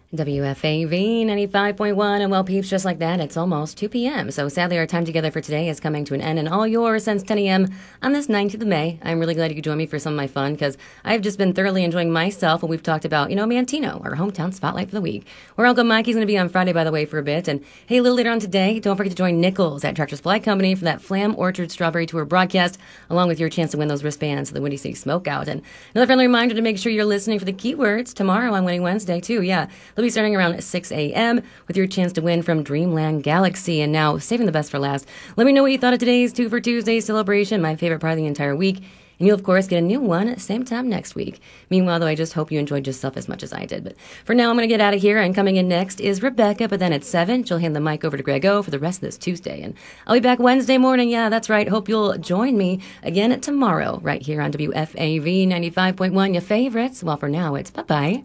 WFAV 95.1, and well, peeps, just like that, it's almost 2 p.m. So sadly, our time together for today is coming to an end, and all yours since 10 a.m. on this 19th of May. I'm really glad you could join me for some of my fun, because I've just been thoroughly enjoying myself, and we've talked about, Mantino, our hometown spotlight for the week, where Uncle Mikey's going to be on Friday, by the way, for a bit. And hey, a little later on today, don't forget to join Nichols at Tractor Supply Company for that Flam Orchard Strawberry Tour broadcast, along with your chance to win those wristbands to the Windy City Smokeout. And another friendly reminder to make sure you're listening for the keywords tomorrow on Winning Wednesday, too. Yeah, they'll be starting around 6 a.m. with your chance to win from Dreamland Galaxy. And now, saving the best for last, let me know what you thought of today's Two for Tuesday celebration, my favorite part of the entire week. And you'll, of course, get a new one same time next week. Meanwhile, though, I just hope you enjoyed yourself as much as I did. But for now, I'm going to get out of here. And coming in next is Rebecca. But then at 7, she'll hand the mic over to Greg O for the rest of this Tuesday. And I'll be back Wednesday morning. Yeah, that's right. Hope you'll join me again tomorrow right here on WFAV 95.1, your favorites. Well, for now, it's bye-bye.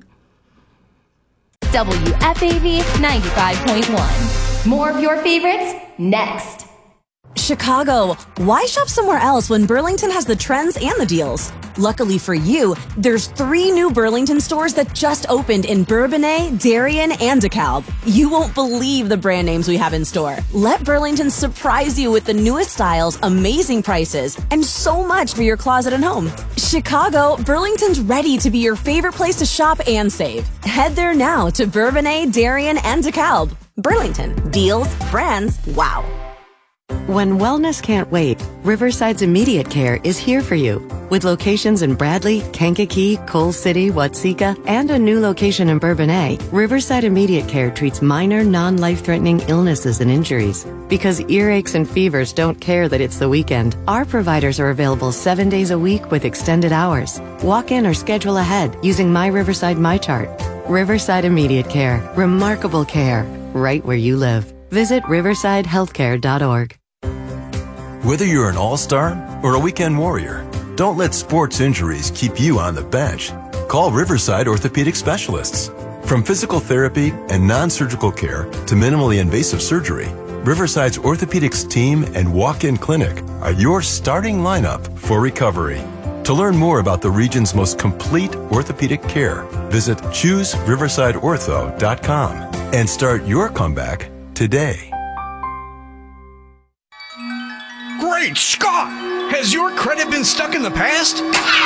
WFAV 95.1. More of your favorites next. Chicago, why shop somewhere else when Burlington has the trends and the deals? Luckily for you, there's 3 new Burlington stores that just opened in Bourbonnais, Darien, and DeKalb. You won't believe the brand names we have in store. Let Burlington surprise you with the newest styles, amazing prices, and so much for your closet and home. Chicago, Burlington's ready to be your favorite place to shop and save. Head there now to Bourbonnais, Darien, and DeKalb. Burlington, deals, brands, wow. When wellness can't wait, Riverside's Immediate Care is here for you. With locations in Bradley, Kankakee, Coal City, Watseka, and a new location in Bourbonnais, Riverside Immediate Care treats minor, non-life-threatening illnesses and injuries. Because earaches and fevers don't care that it's the weekend, our providers are available 7 days a week with extended hours. Walk in or schedule ahead using My Riverside MyChart. Riverside Immediate Care. Remarkable care. Right where you live. Visit riversidehealthcare.org. Whether you're an all-star or a weekend warrior, don't let sports injuries keep you on the bench. Call Riverside Orthopedic Specialists. From physical therapy and non-surgical care to minimally invasive surgery, Riverside's orthopedics team and walk-in clinic are your starting lineup for recovery. To learn more about the region's most complete orthopedic care, visit ChooseRiversideOrtho.com and start your comeback today. Great Scott! Has your credit been stuck in the past?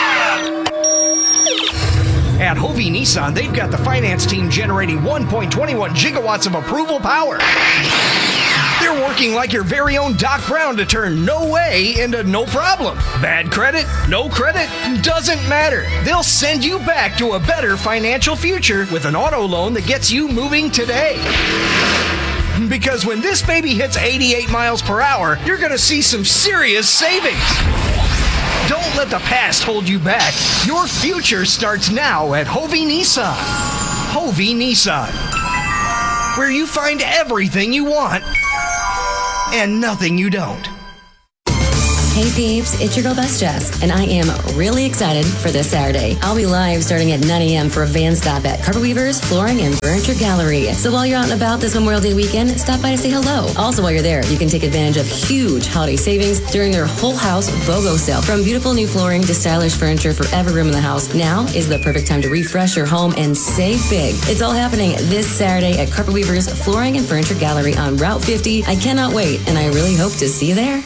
At Hovey Nissan, they've got the finance team generating 1.21 gigawatts of approval power. They're working like your very own Doc Brown to turn no way into no problem. Bad credit, no credit, doesn't matter. They'll send you back to a better financial future with an auto loan that gets you moving today. Because when this baby hits 88 miles per hour, you're going to see some serious savings. Don't let the past hold you back. Your future starts now at Hovey Nissan. Hovey Nissan, where you find everything you want and nothing you don't. Hey peeps, it's your girl Best Jess, and I am really excited for this Saturday. I'll be live starting at 9 a.m. for a van stop at Carpet Weavers Flooring and Furniture Gallery. So while you're out and about this Memorial Day weekend, stop by to say hello. Also, while you're there, you can take advantage of huge holiday savings during their whole house BOGO sale. From beautiful new flooring to stylish furniture for every room in the house, now is the perfect time to refresh your home and save big. It's all happening this Saturday at Carpet Weavers Flooring and Furniture Gallery on Route 50. I cannot wait, and I really hope to see you there.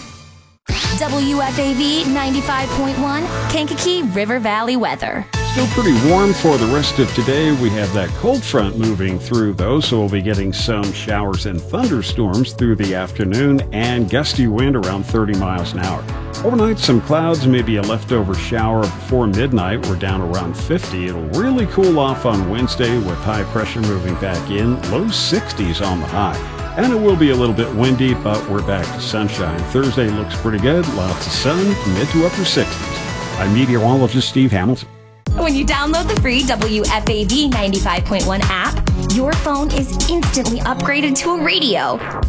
WFAV 95.1, Kankakee River Valley weather. Still pretty warm for the rest of today. We have that cold front moving through, though, so we'll be getting some showers and thunderstorms through the afternoon and gusty wind around 30 miles an hour. Overnight, some clouds, maybe a leftover shower before midnight. We're down around 50. It'll really cool off on Wednesday with high pressure moving back in, low 60s on the high. And it will be a little bit windy, but we're back to sunshine. Thursday looks pretty good. Lots of sun, mid to upper 60s. I'm meteorologist Steve Hamilton. When you download the free WFAV 95.1 app, your phone is instantly upgraded to a radio.